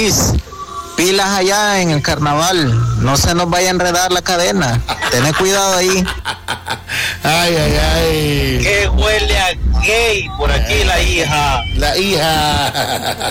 Luis, pilas allá en el carnaval, no se nos vaya a enredar la cadena, ten cuidado ahí. Ay, ay, ay. Que huele a gay por aquí la hija. La hija.